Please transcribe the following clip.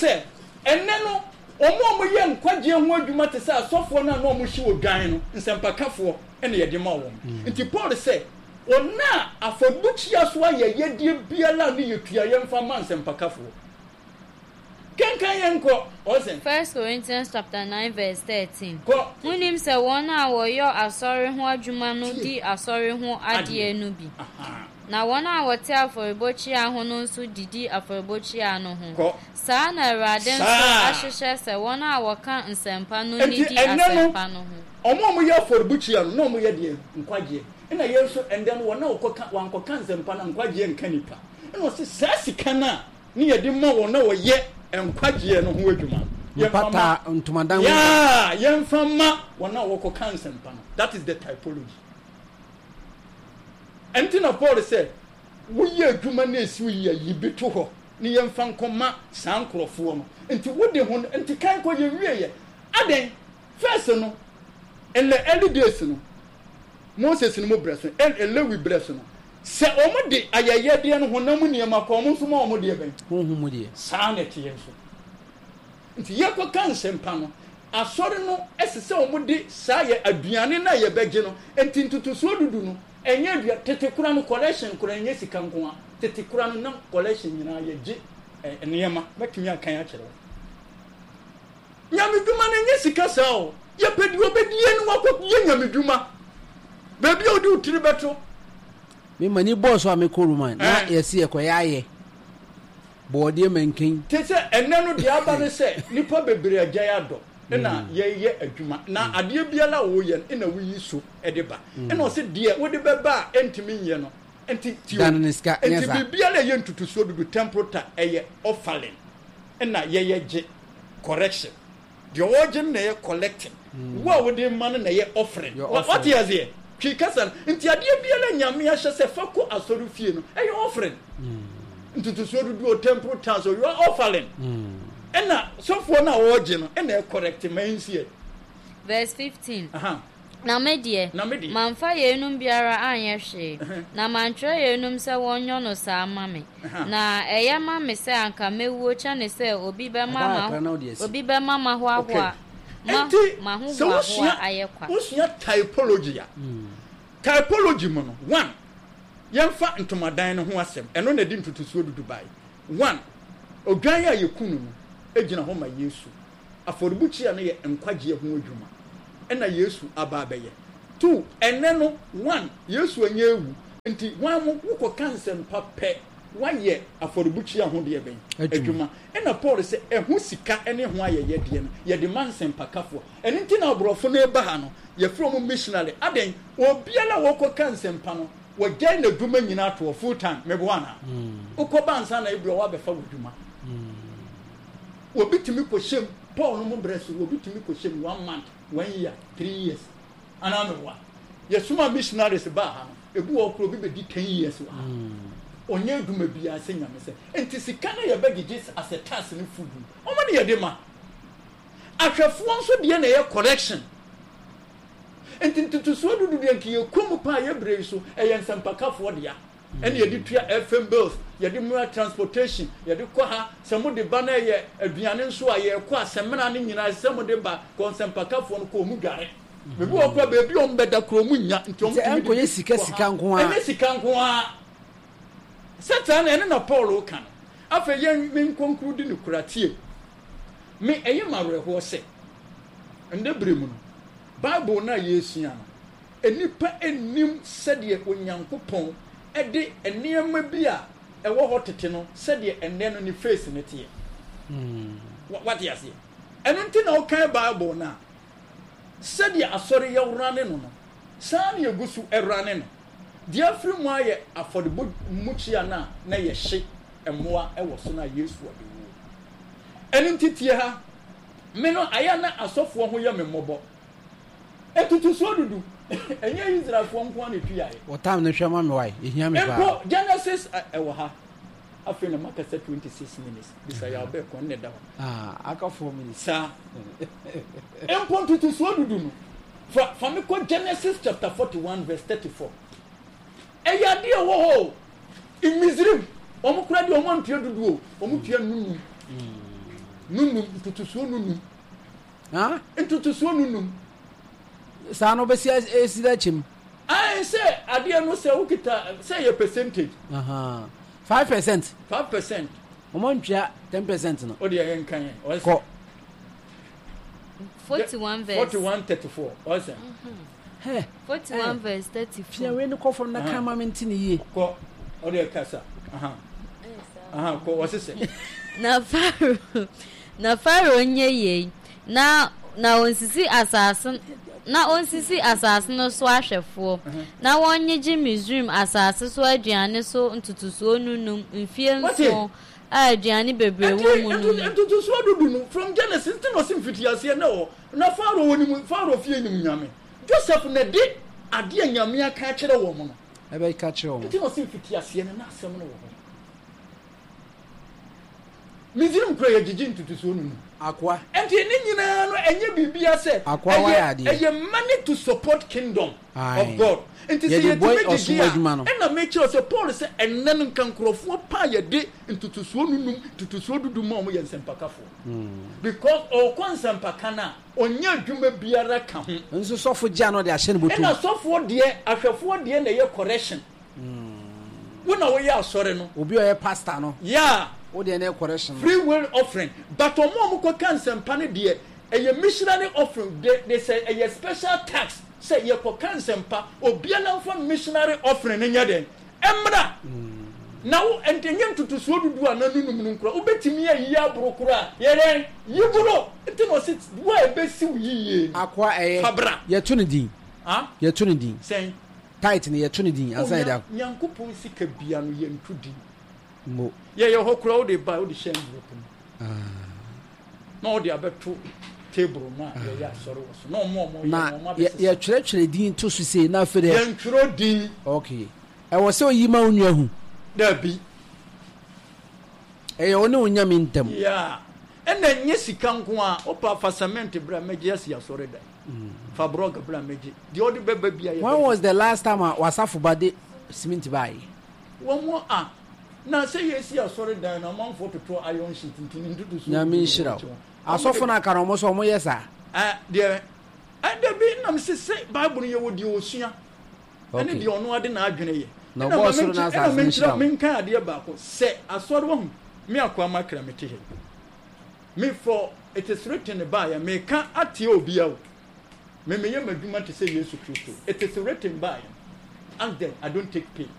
say eneno omo ye nkwaje ho adwuma te say asofo na no mo hye odwan no nsempakafo ene ye de ma wo nti Paul say ona afobuchia so aye yedie biala ne yetua ye mfa man nsempakafo kenkan yenko ozen 1 Corinthians chapter 9 verse 13 munim se wona awoyo asori ho adwuma no di asori ho ade enu bi na wona awote aforibochi aho no nso didi aforibochi ano ho saa na Awurade nso ahyehye se wona awoka nsempa no ni di asempa no ho omo ye aforibochi ano no mo ye de nkwaje ina yeso endem wona okoka wankoka nsempa na nkwaje nkanipa ina se sasika na ni ye de mo wona wo ye enkwaje no ho adwuma yempata ntumadan yemfama wona wokoka nsempa no that is the typology. Entina Paul said, "We ye adwuma na esi ye yibitu ho ni yemfa nkoma sankrofo no enti wode ho enti kan ko ye wiye aden first no ele early days no Moses no mo breso Lewi breso no se omo de ayeye de no honam niema ko omo so ma omo de ben honhum de saa na tie so enti ye ko kan sempa no asori no esese omo de saa ye aduane na ye beje no enti ntutuso dudu no enye bia tete kura no collection kura enye sika nko a tete kura no na collection nyina ye gi niema batumi akan a kire nyameduma na enye sika sao ye pedi obedie no wakọ ye nyameduma baby odi utiri beto me mani boss wa me koruman na yesi ekoyaye boode menken tete enne no dia aba ne se nipa bebre agya ado na ye adwuma na ade biala wo ye na wuyi so edeba na o se de wo de beba entimi ye no enti tiwo enti bibiala ye ntutuso dudu temperature eye offering na ye ge correction the origin na ye collecting wo de man na ye offering what is here kikasan enti ade biala nyame ya hye se fako asoru fie no eye offering ntutuso dudu temperature so you are offering ena sofo na woje no ena correct mansie verse 15 na medie manfa yenum biara anye hwe na mantwe yenum se wonyo no saa mame na eya mame se anka mewuo cha ne se obi be mama ho ahoa ma ho ahoa ayekwa usua typology typology mo no 1 yemfa ntomadan no ho asem eno na di ntutusuo dudu bai 1 odwan ya yekunu no ejina ho ma Yesu aforibuchi ya na ye nkwaje ho adwuma ena Yesu aba abeye 2 ene no 1 Yesu anya ewu nti wan mo wo kansem pape waye aforibuchi ya ho de ben adwuma ena Paul se ehu sika ene ho ayeye de no ye de mansem pakafo ene nti na obrofo na eba ha no ye from missionary aden obiala wo kansem pa no wo gye na adwuma nyina to full time mebwana ukoba nsa na ebro wa befa adwuma obitimi ko shem Paul no mo breso obitimi ko shem 1 month 1 year 3 years anamewa yesuma missionaries ba ha no ebu okro bi bedi 10 years wa onye aduma bia asenya mese enti sika na ye bagije as a task ni food omo ne ye de ma ahwefo nso de na ye correction enti tutuso dudu de nki ye komu pa ye bre so eye nsempakafo de ya ene ye di tua FM bills ye di mua transportation ye di kwa ha semo de ba na ye aduane nso a ye kwa semena ne nyina semo de ba konsempakafo no ko mu dware bebi okwa bebi on beda kro mu nya nti on timi ko ye sika nko a ene sika nko a satan ene na Paul kan afa ye min conclude ni kuratie me eye mareho se ende bremu no Bible na Yesu ya no enipa enim sede onyankopon ede enema bi a ewo hotete no sede enne no ni face ne tie what you say eno nti na o kan Bible na sede asori ya urane no saa na egusu erane no dia free mu aye affordable muchia na ye hye emoa ewo so na Yesu odewo eno nti tie ha me no aya na asofo ho ye memmobo etutuso dudu enye Israelfo nko na tuaye o time na hwema me wai ehia me ba empo Genesis ewo ha afena makasa 26 minutes bisa ya be ko ne da aka 4 minutes sa empo tutuso dudu no fa me ko Genesis chapter 41 verse 34 eya de wo ho in Misrim omukura de omo ntue dudu o omutua nunu nunum ntutusuo nunum ntutusuo nunum saa no bɛsi esi da kyim sɛ adeɛ no sɛ wokita sɛ yɛ percentage 5% ɔmo ntwa 10% no o de yɛ nkan yɛ kɔ 41 verse 41:34 ɔsɛ 41 verse 34 fia we ne kɔ from na kama me ntini yie kɔ o de kasa kɔ wɔsɛ na Pharaoh nye yie na onsisi asase no so ahwɛfoɔ na wɔnyegye Misraim asase so aduane so ntutusuo nunum mfie nso a aduane bebree wɔ mu no ntutusuo dudu no from Genesis tin no simfiti ase na Pharaoh woni mu Pharaoh fie nim nyame Joseph na de ade nyame aka kyerɛ wɔ mu no ebe ka kyerɛ wɔ tin no simfiti ase na asɛm no wɔ hɔ Misraim kura yɛ gigi ntutusuo nunum akwa enti ne nyinaa no enye bibia sɛ ɛyɛ money to support kingdom of God enti sɛ yɛ tumi gigi ɛna make sure sɛ Paul sɛ ɛnɛ no nkankurɔfoɔ pa yɛ de ntutusuo nunum ntutusuo dudu ma ɔmo yɛ nsɛmpakafo because ɔkɔ nsɛmpaka na ɔnyɛ adwuma biara ka ho nso sɔfo gya no de ahyɛ no botum ɛna sɔfoɔ deɛ ahwɛfoɔ deɛ na ɛyɛ correction wo na woyɛ asɔre no obi ɔyɛ pastor no what the correction free will offering but omo ko kan sempa ne de a missionary offering they say a special tax say ye ko kan sempa obi na for missionary offering ne nya den emra now entenye ntutusuo dudu ananunum nkura obetimi ayi abrokura yeren yiburo ntino sit wo ebesi yiye akwa fabra ye to ne din ye to ne din say tight ne ye to ne din ansai da nyankopon sika bia no ye ntudi mo ye ho kura o de ba o de share group na o de abeto table ma ye ya soro wo so na mo ye twere din to so sei na afere ye twere din okay e wo se oyi ma onua hu da bi e ye one onya me ntam ya ena nye sika nko a o pa fasament bra meje asi asore da fa brog bra meje de o de beba bia ye when was the last time wasafo bade cement buy wo mo na say yes ya sorry dan na man for to iron sheet ntin ndudu so na me nhira asofo na kara mo so mo yesa de da bi na me say bible ye wodi osua ene de ono ade na adwene ye na bo so na sa me nhira me kan ade ba ko say asori wo me akwa makra me tehe me for it is written by me kan ate obi awo me ye madwuma te say Yesu Kristo it is written by and then I don't take pay